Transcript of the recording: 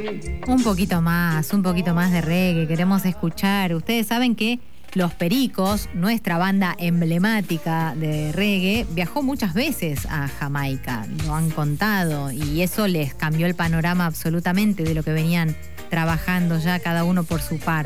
Un poquito más de reggae, queremos escuchar. Ustedes saben que Los Pericos, nuestra banda emblemática de reggae, viajó muchas veces a Jamaica, lo han contado, y eso les cambió el panorama absolutamente de lo que venían trabajando ya cada uno por su parte.